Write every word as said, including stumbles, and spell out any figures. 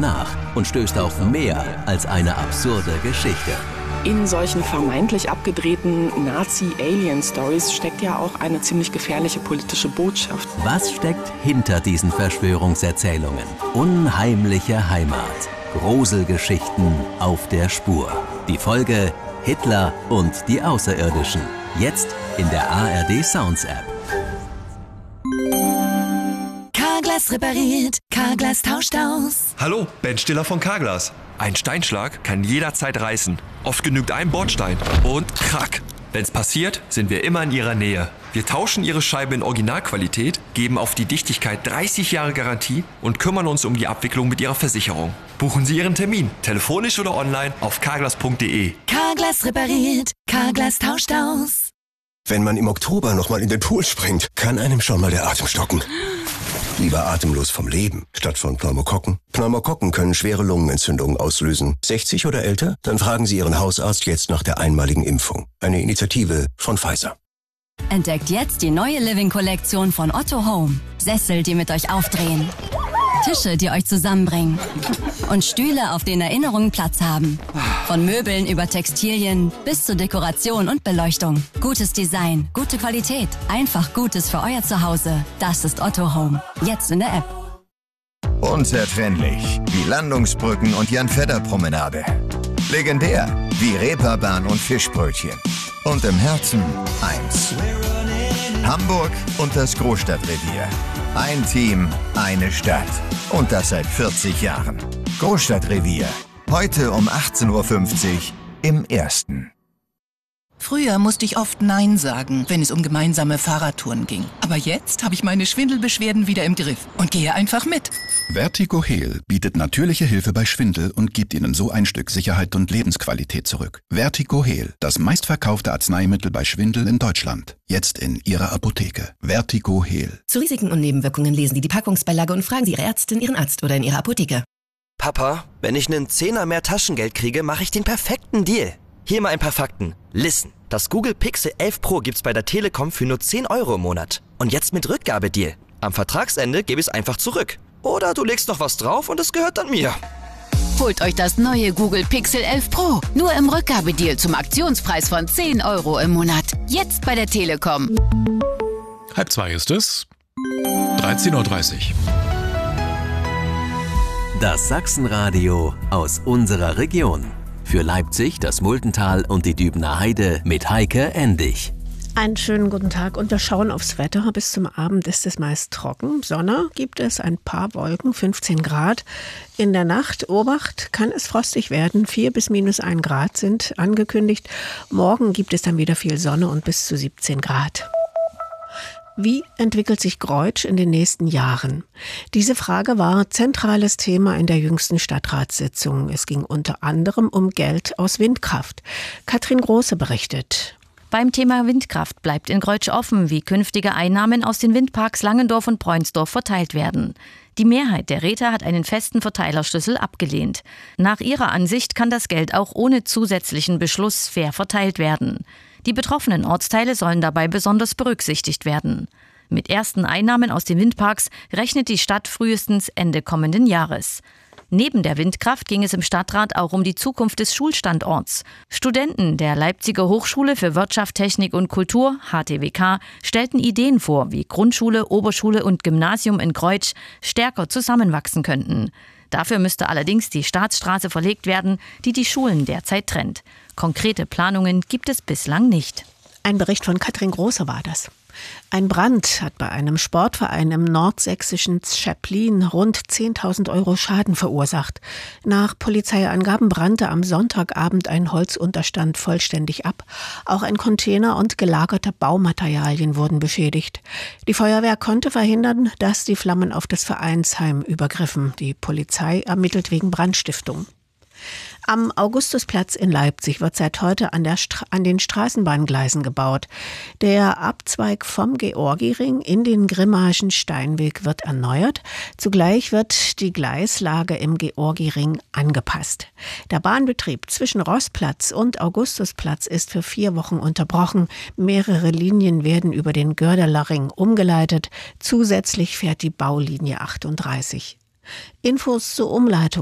nach und stößt auf mehr als eine absurde Geschichte. In solchen vermeintlich abgedrehten Nazi-Alien-Stories steckt ja auch eine ziemlich gefährliche politische Botschaft. Was steckt hinter diesen Verschwörungserzählungen? Unheimliche Heimat. Gruselgeschichten auf der Spur. Die Folge Hitler und die Außerirdischen. Jetzt in der A R D Sounds App. Carglass repariert, Carglass tauscht aus. Hallo, Ben Stiller von Carglass. Ein Steinschlag kann jederzeit reißen. Oft genügt ein Bordstein und krack. Wenn's passiert, sind wir immer in Ihrer Nähe. Wir tauschen Ihre Scheibe in Originalqualität, geben auf die Dichtigkeit dreißig Jahre Garantie und kümmern uns um die Abwicklung mit Ihrer Versicherung. Buchen Sie Ihren Termin, telefonisch oder online auf carglass punkt de. Carglass repariert, Carglass tauscht aus. Wenn man im Oktober nochmal in den Pool springt, kann einem schon mal der Atem stocken. Lieber atemlos vom Leben, statt von Pneumokokken. Pneumokokken können schwere Lungenentzündungen auslösen. sechzig oder älter? Dann fragen Sie Ihren Hausarzt jetzt nach der einmaligen Impfung. Eine Initiative von Pfizer. Entdeckt jetzt die neue Living-Kollektion von Otto Home. Sessel, die mit euch aufdrehen. Tische, die euch zusammenbringen. Und Stühle, auf denen Erinnerungen Platz haben. Von Möbeln über Textilien bis zu Dekoration und Beleuchtung. Gutes Design, gute Qualität. Einfach Gutes für euer Zuhause. Das ist Otto Home. Jetzt in der App. Unzertrennlich wie Landungsbrücken und Jan-Fedder-Promenade. Legendär wie Reeperbahn und Fischbrötchen. Und im Herzen eins. Hamburg und das Großstadtrevier. Ein Team, eine Stadt. Und das seit vierzig Jahren. Großstadtrevier. Heute um achtzehn Uhr fünfzig im Ersten. Früher musste ich oft Nein sagen, wenn es um gemeinsame Fahrradtouren ging. Aber jetzt habe ich meine Schwindelbeschwerden wieder im Griff und gehe einfach mit. VertigoHeal bietet natürliche Hilfe bei Schwindel und gibt Ihnen so ein Stück Sicherheit und Lebensqualität zurück. VertigoHeal, das meistverkaufte Arzneimittel bei Schwindel in Deutschland. Jetzt in Ihrer Apotheke. VertigoHeal. Zu Risiken und Nebenwirkungen lesen Sie die Packungsbeilage und fragen Sie Ihre Ärztin, Ihren Arzt oder in Ihrer Apotheke. Papa, wenn ich einen Zehner mehr Taschengeld kriege, mache ich den perfekten Deal. Hier mal ein paar Fakten. Listen, das Google Pixel elf Pro gibt's bei der Telekom für nur zehn Euro im Monat. Und jetzt mit Rückgabedeal. Am Vertragsende gebe ich es einfach zurück. Oder du legst noch was drauf und es gehört dann mir. Holt euch das neue Google Pixel elf Pro. Nur im Rückgabedeal zum Aktionspreis von zehn Euro im Monat. Jetzt bei der Telekom. Halb zwei ist es. dreizehn Uhr dreißig. Das Sachsenradio aus unserer Region. Für Leipzig, das Multental und die Dübener Heide mit Heike Endig. Einen schönen guten Tag und wir schauen aufs Wetter. Bis zum Abend ist es meist trocken. Sonne gibt es ein paar Wolken, fünfzehn Grad. In der Nacht, Obacht, kann es frostig werden. vier bis minus ein Grad sind angekündigt. Morgen gibt es dann wieder viel Sonne und bis zu siebzehn Grad. Wie entwickelt sich Greutsch in den nächsten Jahren? Diese Frage war zentrales Thema in der jüngsten Stadtratssitzung. Es ging unter anderem um Geld aus Windkraft. Katrin Große berichtet. Beim Thema Windkraft bleibt in Greutsch offen, wie künftige Einnahmen aus den Windparks Langendorf und Preunsdorf verteilt werden. Die Mehrheit der Räte hat einen festen Verteilerschlüssel abgelehnt. Nach ihrer Ansicht kann das Geld auch ohne zusätzlichen Beschluss fair verteilt werden. Die betroffenen Ortsteile sollen dabei besonders berücksichtigt werden. Mit ersten Einnahmen aus den Windparks rechnet die Stadt frühestens Ende kommenden Jahres. Neben der Windkraft ging es im Stadtrat auch um die Zukunft des Schulstandorts. Studenten der Leipziger Hochschule für Wirtschaft, Technik und Kultur, H T W K, stellten Ideen vor, wie Grundschule, Oberschule und Gymnasium in Greutsch stärker zusammenwachsen könnten. Dafür müsste allerdings die Staatsstraße verlegt werden, die die Schulen derzeit trennt. Konkrete Planungen gibt es bislang nicht. Ein Bericht von Katrin Große war das. Ein Brand hat bei einem Sportverein im nordsächsischen Zschäplin rund zehntausend Euro Schaden verursacht. Nach Polizeiangaben brannte am Sonntagabend ein Holzunterstand vollständig ab. Auch ein Container und gelagerte Baumaterialien wurden beschädigt. Die Feuerwehr konnte verhindern, dass die Flammen auf das Vereinsheim übergriffen. Die Polizei ermittelt wegen Brandstiftung. Am Augustusplatz in Leipzig wird seit heute an, der Stra- an den Straßenbahngleisen gebaut. Der Abzweig vom Georgiring in den Grimmaschen Steinweg wird erneuert. Zugleich wird die Gleislage im Georgiring angepasst. Der Bahnbetrieb zwischen Rossplatz und Augustusplatz ist für vier Wochen unterbrochen. Mehrere Linien werden über den Gördeler Ring umgeleitet. Zusätzlich fährt die Baulinie achtunddreißig. Infos zur Umleitung